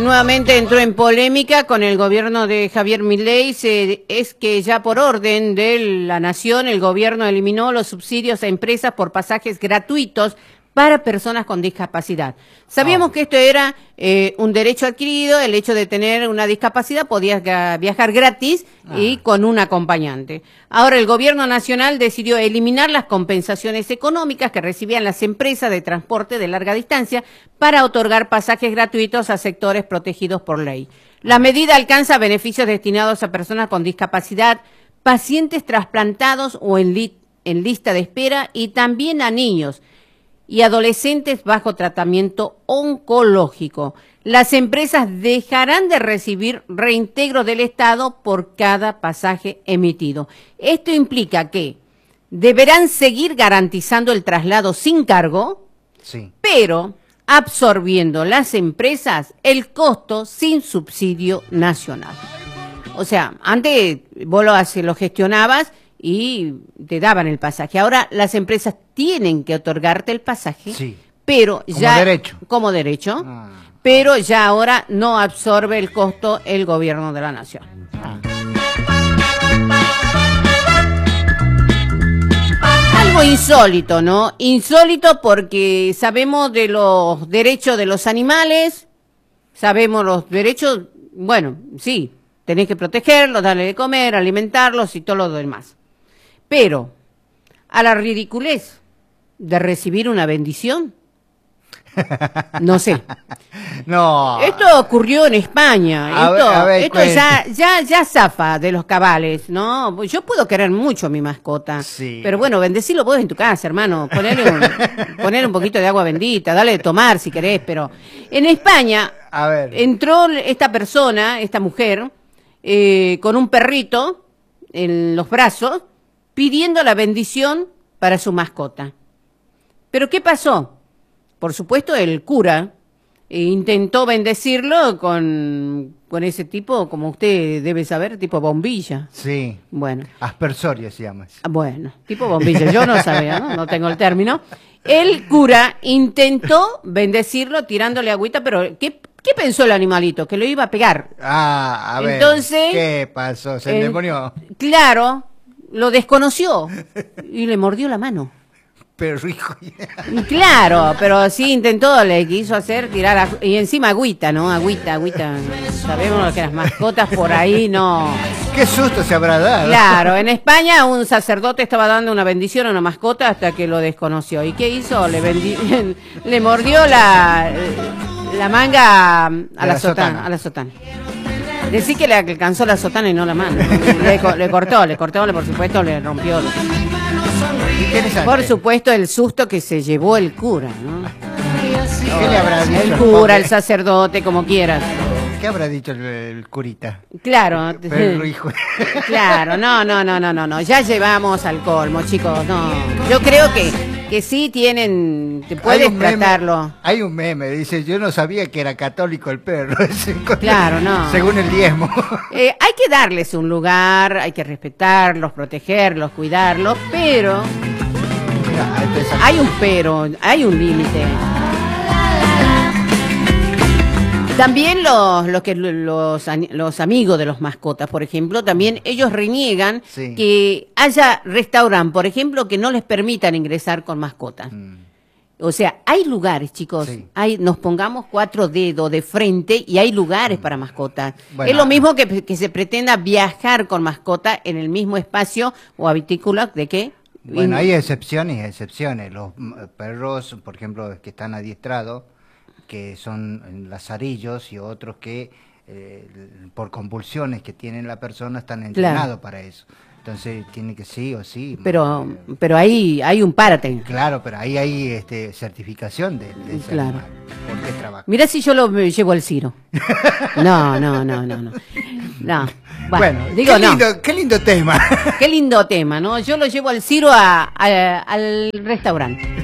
Nuevamente entró en polémica con el gobierno de Javier Milei. Es que ya por orden de la Nación, el gobierno eliminó los subsidios a empresas por pasajes gratuitos para personas con discapacidad. Sabíamos que esto era un derecho adquirido, el hecho de tener una discapacidad, podías viajar gratis y con un acompañante. Ahora el gobierno nacional decidió eliminar las compensaciones económicas que recibían las empresas de transporte de larga distancia para otorgar pasajes gratuitos a sectores protegidos por ley. La medida alcanza beneficios destinados a personas con discapacidad, pacientes trasplantados o en lista de espera y también a niños y adolescentes bajo tratamiento oncológico. Las empresas dejarán de recibir reintegro del Estado por cada pasaje emitido. Esto implica que deberán seguir garantizando el traslado sin cargo, pero absorbiendo las empresas el costo sin subsidio nacional. O sea, antes vos lo gestionabas y te daban el pasaje. Ahora las empresas tienen que otorgarte el pasaje, pero ya como derecho, pero ya ahora no absorbe el costo el gobierno de la nación. Algo insólito, ¿no? Insólito porque sabemos de los derechos de los animales, sabemos los derechos, bueno, sí, tenés que protegerlos, darle de comer, alimentarlos y todo lo demás. Pero a la ridiculez de recibir una bendición, no sé. No. Esto ocurrió en España. Esto ya zafa de los cabales, ¿no? Yo puedo querer mucho a mi mascota, pero bueno, bendecirlo vos en tu casa, hermano. Ponerle un poquito de agua bendita, dale de tomar si querés, pero en España entró esta persona, esta mujer, con un perrito en los brazos, pidiendo la bendición para su mascota. ¿Pero qué pasó? Por supuesto, el cura intentó bendecirlo con ese tipo, como usted debe saber, tipo bombilla. Sí. Bueno. Aspersoria se llama. Bueno, tipo bombilla. Yo no sabía, ¿no? No tengo el término. El cura intentó bendecirlo tirándole agüita, pero ¿qué pensó el animalito? Que lo iba a pegar. A ver. Entonces, ¿qué pasó? ¿Se endemonió? Claro. Lo desconoció y le mordió la mano. Pero hijo. Claro, pero sí intentó, le quiso hacer tirar y encima agüita, ¿no? Agüita. Sabemos que las mascotas por ahí no. Qué susto se habrá dado. Claro, en España un sacerdote estaba dando una bendición a una mascota hasta que lo desconoció. ¿Y qué hizo? Le mordió la manga a la sotana. Decí que le alcanzó la sotana y no la mano. Le cortó, por supuesto, le rompió. Por supuesto, el susto que se llevó el cura, ¿no? ¿Qué le habrá dicho? El cura, el sacerdote, como quieras. ¿Qué habrá dicho el curita? Claro. Pero hijo. Claro, no. Ya llevamos al colmo, chicos, no. Yo creo que sí tienen, te puedes tratarlo. Hay un meme, dice, yo no sabía que era católico el perro. Claro, no. Según el diezmo. Hay que darles un lugar, hay que respetarlos, protegerlos, cuidarlos, pero hay un límite. También los amigos de los mascotas, por ejemplo, también ellos reniegan que haya restaurante, por ejemplo, que no les permitan ingresar con mascotas. O sea, hay lugares, chicos, nos pongamos 4 dedos de frente y hay lugares para mascotas. Bueno, es lo mismo que se pretenda viajar con mascota en el mismo espacio o habitáculo de qué. Bueno, hay excepciones. Los perros, por ejemplo, que están adiestrados, que son lazarillos, y otros que por convulsiones que tiene la persona están entrenados para eso. Entonces tiene que sí o sí. Pero ahí hay un párate. Claro, pero ahí hay certificación de ese animal. ¿Por qué trabaja? Mirá si yo lo llevo al Ciro. No. Bueno, digo qué lindo tema. Qué lindo tema, ¿no? Yo lo llevo al Ciro al restaurante.